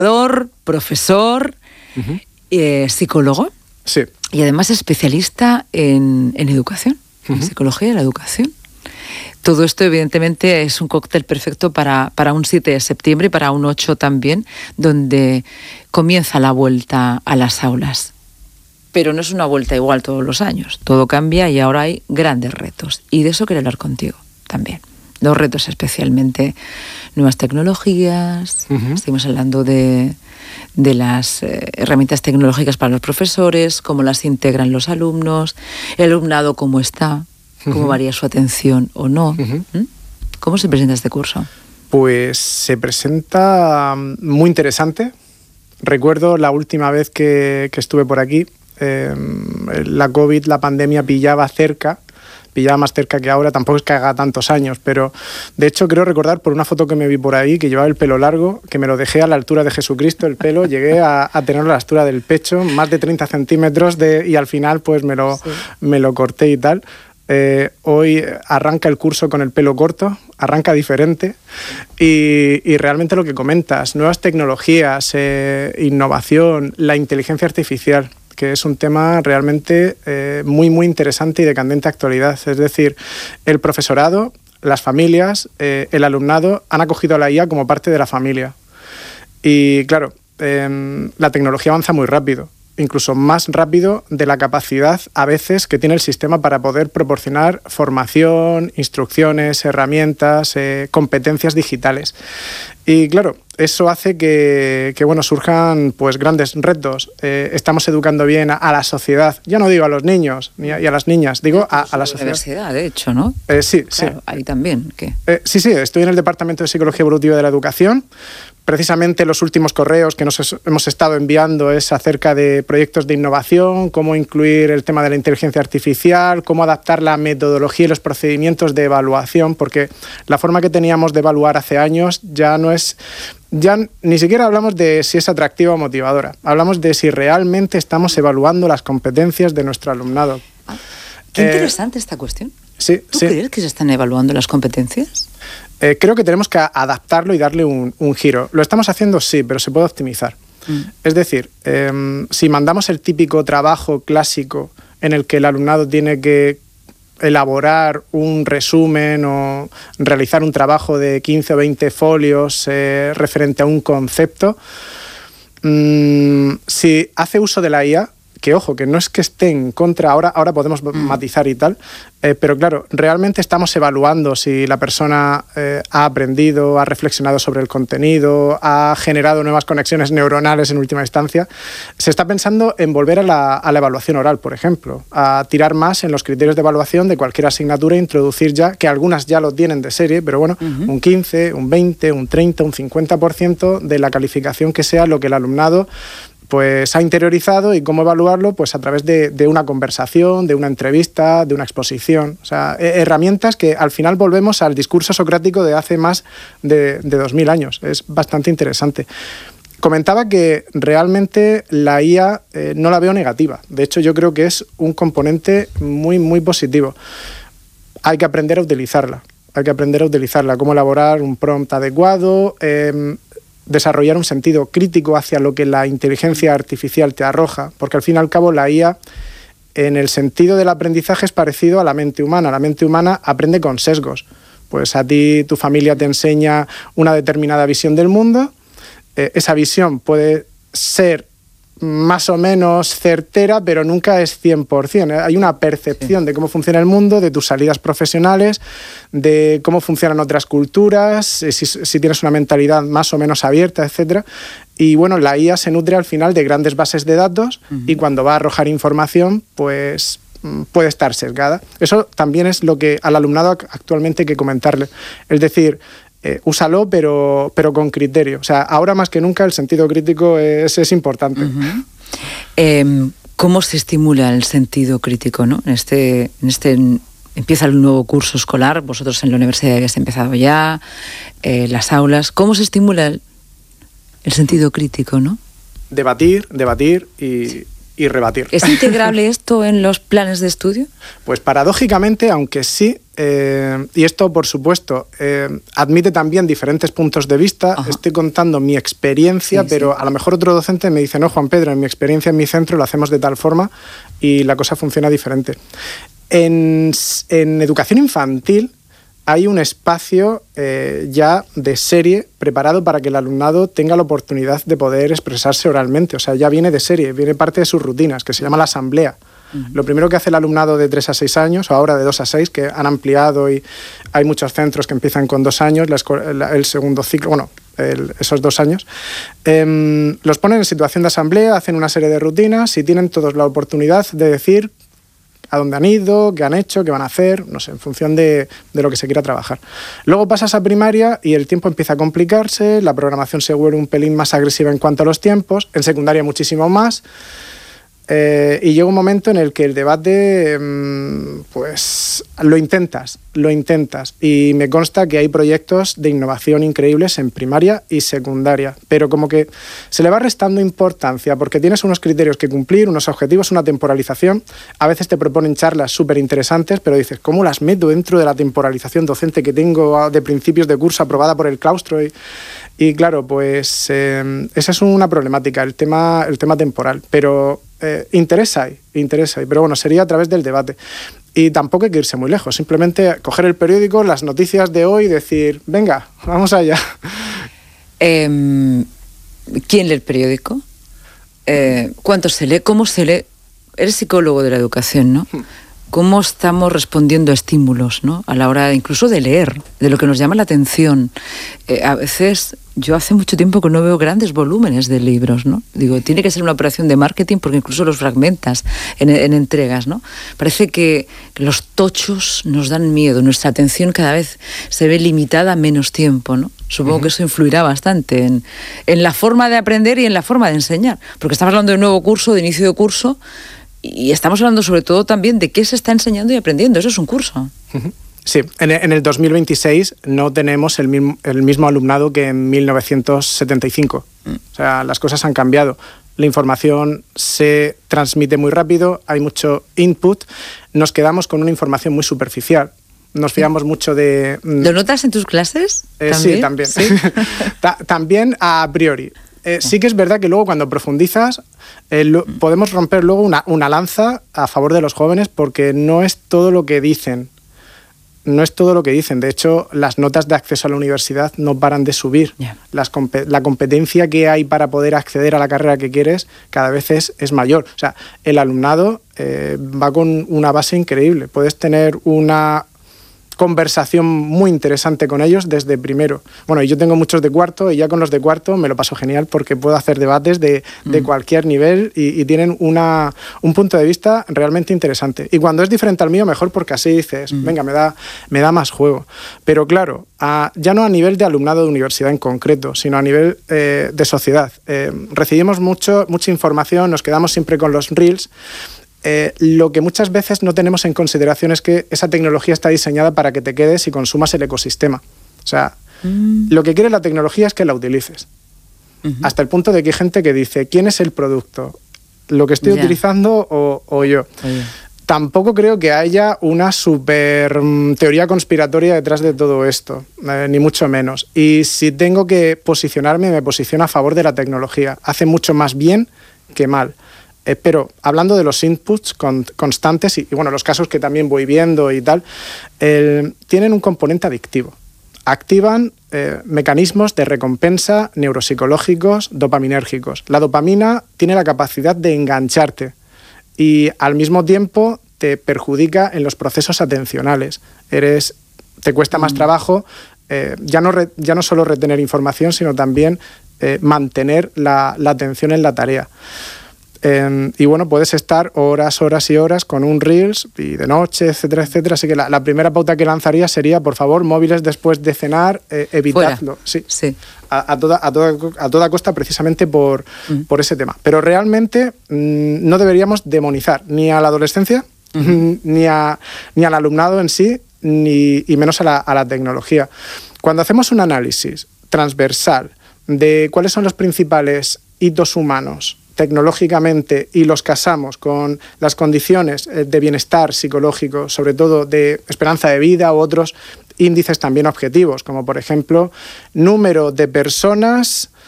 profesor, psicólogo. Sí. Y además especialista en educación, en psicología de la educación. Todo esto, evidentemente, es un cóctel perfecto para un 7 de septiembre y para un 8 también, donde comienza la vuelta a las aulas. Pero no es una vuelta igual todos los años. Todo cambia y ahora hay grandes retos. Y de eso quiero hablar contigo también. Los retos especialmente, nuevas tecnologías. Estuvimos hablando de las herramientas tecnológicas para los profesores, cómo las integran los alumnos, el alumnado cómo está, cómo varía su atención o no. ¿Cómo se presenta este curso? Pues se presenta muy interesante. Recuerdo la última vez que estuve por aquí, la COVID, la pandemia pillaba más cerca que ahora, tampoco es que haga tantos años, pero de hecho creo recordar por una foto que me vi por ahí que llevaba el pelo largo, que me lo dejé a la altura de Jesucristo, el pelo, llegué a tenerlo a la altura del pecho, más de 30 centímetros y al final pues me lo corté y tal. Hoy arranca el curso con el pelo corto, arranca diferente y realmente lo que comentas, nuevas tecnologías, innovación, la inteligencia artificial, que es un tema realmente muy, muy interesante y de candente actualidad. Es decir, el profesorado, las familias, el alumnado han acogido a la IA como parte de la familia. Y claro, la tecnología avanza muy rápido, incluso más rápido de la capacidad a veces que tiene el sistema para poder proporcionar formación, instrucciones, herramientas, competencias digitales. Y claro, eso hace que surjan pues grandes retos. Estamos educando bien a la sociedad. Ya no digo a los niños ni a las niñas, digo a la sociedad. Universidad, de hecho, ¿no? Sí, claro, sí. Ahí también. ¿Qué? Sí, estoy en el Departamento de Psicología Evolutiva de la Educación. Precisamente los últimos correos que nos hemos estado enviando es acerca de proyectos de innovación, cómo incluir el tema de la inteligencia artificial, cómo adaptar la metodología y los procedimientos de evaluación, porque la forma que teníamos de evaluar hace años ya ni siquiera hablamos de si es atractiva o motivadora, hablamos de si realmente estamos evaluando las competencias de nuestro alumnado. Qué interesante esta cuestión. Sí, ¿Tú crees que se están evaluando las competencias? Creo que tenemos que adaptarlo y darle un giro. Lo estamos haciendo, sí, pero se puede optimizar. Es decir, si mandamos el típico trabajo clásico en el que el alumnado tiene que elaborar un resumen o realizar un trabajo de 15 o 20 folios referente a un concepto, si hace uso de la IA, que ojo, que no es que esté en contra, ahora podemos matizar y tal, pero claro, realmente estamos evaluando si la persona ha aprendido, ha reflexionado sobre el contenido, ha generado nuevas conexiones neuronales en última instancia. Se está pensando en volver a la evaluación oral, por ejemplo, a tirar más en los criterios de evaluación de cualquier asignatura e introducir ya, que algunas ya lo tienen de serie, pero bueno, un 15, un 20, un 30, un 50% de la calificación que sea lo que el alumnado pues ha interiorizado, y cómo evaluarlo pues a través de una conversación, de una entrevista, de una exposición. O sea, herramientas que al final volvemos al discurso socrático de hace más de 2000 años. Es bastante interesante. Comentaba que realmente la IA no la veo negativa. De hecho, yo creo que es un componente muy, muy positivo. Hay que aprender a utilizarla. Cómo elaborar un prompt adecuado, desarrollar un sentido crítico hacia lo que la inteligencia artificial te arroja, porque al fin y al cabo la IA, en el sentido del aprendizaje, es parecido a la mente humana. La mente humana aprende con sesgos. Pues a ti, tu familia te enseña una determinada visión del mundo, esa visión puede ser más o menos certera, pero nunca es 100%. Hay una percepción de cómo funciona el mundo, de tus salidas profesionales, de cómo funcionan otras culturas, si tienes una mentalidad más o menos abierta, etcétera. Y bueno, la IA se nutre al final de grandes bases de datos y cuando va a arrojar información, pues puede estar sesgada. Eso también es lo que al alumnado actualmente hay que comentarle. Es decir, úsalo, pero con criterio. O sea, ahora más que nunca el sentido crítico es importante. ¿Cómo se estimula el sentido crítico, ¿no? Empieza el nuevo curso escolar, vosotros en la universidad habéis empezado ya, las aulas. ¿Cómo se estimula el sentido crítico, no? Debatir y rebatir. ¿Es integrable esto en los planes de estudio? Pues paradójicamente, aunque sí, y esto, por supuesto, admite también diferentes puntos de vista. Ajá. Estoy contando mi experiencia, sí, pero a lo mejor otro docente me dice, no, Juan Pedro, en mi experiencia en mi centro lo hacemos de tal forma y la cosa funciona diferente. En educación infantil hay un espacio ya de serie preparado para que el alumnado tenga la oportunidad de poder expresarse oralmente. O sea, ya viene de serie, viene parte de sus rutinas, que se llama la asamblea. Lo primero que hace el alumnado de 3 a 6 años, o ahora de 2 a 6, que han ampliado y hay muchos centros que empiezan con 2 años, el segundo ciclo, bueno, esos 2 años, los ponen en situación de asamblea, hacen una serie de rutinas y tienen todos la oportunidad de decir a dónde han ido, qué han hecho, qué van a hacer, no sé, en función de lo que se quiera trabajar. Luego pasas a primaria y el tiempo empieza a complicarse, la programación se vuelve un pelín más agresiva en cuanto a los tiempos, en secundaria muchísimo más. Y llega un momento en el que el debate, pues lo intentas, y me consta que hay proyectos de innovación increíbles en primaria y secundaria, pero como que se le va restando importancia porque tienes unos criterios que cumplir, unos objetivos, una temporalización. A veces te proponen charlas súper interesantes, pero dices, ¿cómo las meto dentro de la temporalización docente que tengo de principios de curso aprobada por el claustro? Y claro, pues esa es una problemática, el tema temporal, pero interesa, pero bueno, sería a través del debate. Y tampoco hay que irse muy lejos, simplemente coger el periódico, las noticias de hoy y decir, venga, vamos allá. ¿Quién lee el periódico? ¿Cuánto se lee? ¿Cómo se lee? Eres psicólogo de la educación, ¿no? ¿Cómo estamos respondiendo a estímulos, ¿no? A la hora incluso de leer, de lo que nos llama la atención? A veces, yo hace mucho tiempo que no veo grandes volúmenes de libros, ¿no? Digo, tiene que ser una operación de marketing porque incluso los fragmentas en entregas, ¿no? Parece que los tochos nos dan miedo, nuestra atención cada vez se ve limitada a menos tiempo, ¿no? Supongo que eso influirá bastante en la forma de aprender y en la forma de enseñar, porque estamos hablando de nuevo curso, de inicio de curso, y estamos hablando sobre todo también de qué se está enseñando y aprendiendo. Eso es un curso. Sí, en el 2026 no tenemos el mismo alumnado que en 1975. O sea, las cosas han cambiado. La información se transmite muy rápido, hay mucho input. Nos quedamos con una información muy superficial. Nos fiamos mucho de... ¿Lo notas en tus clases? Sí, también. ¿Sí? También a priori. Sí que es verdad que luego cuando profundizas podemos romper luego una lanza a favor de los jóvenes porque no es todo lo que dicen. No es todo lo que dicen. De hecho, las notas de acceso a la universidad no paran de subir. Yeah. La competencia que hay para poder acceder a la carrera que quieres cada vez es mayor. O sea, el alumnado va con una base increíble. Puedes tener una conversación muy interesante con ellos desde primero. Bueno, yo tengo muchos de cuarto y ya con los de cuarto me lo paso genial porque puedo hacer debates de cualquier nivel y tienen un punto de vista realmente interesante. Y cuando es diferente al mío, mejor porque así dices, venga, me da más juego. Pero claro, ya no a nivel de alumnado de universidad en concreto, sino a nivel de sociedad. Recibimos mucha información, nos quedamos siempre con los reels. Lo que muchas veces no tenemos en consideración es que esa tecnología está diseñada para que te quedes y consumas el ecosistema. O sea, lo que quiere la tecnología es que la utilices. Hasta el punto de que hay gente que dice, ¿quién es el producto? ¿Lo que estoy utilizando o yo? Tampoco creo que haya una super teoría conspiratoria detrás de todo esto, ni mucho menos. Y si tengo que posicionarme, me posiciono a favor de la tecnología. Hace mucho más bien que mal. Pero hablando de los inputs constantes y bueno, los casos que también voy viendo y tal, tienen un componente adictivo. Activan mecanismos de recompensa neuropsicológicos dopaminérgicos. La dopamina tiene la capacidad de engancharte y al mismo tiempo te perjudica en los procesos atencionales. Te cuesta más trabajo ya no solo retener información, sino también mantener la atención en la tarea. Y bueno, puedes estar horas y horas con un Reels y de noche, etcétera, etcétera. Así que la primera pauta que lanzaría sería, por favor, móviles después de cenar, evitadlo. Sí. A toda costa, precisamente por ese tema. Pero realmente no deberíamos demonizar ni a la adolescencia, ni al alumnado en sí, y menos a la tecnología. Cuando hacemos un análisis transversal de cuáles son los principales hitos humanos tecnológicamente y los casamos con las condiciones de bienestar psicológico, sobre todo de esperanza de vida u otros índices también objetivos, como por ejemplo número de personas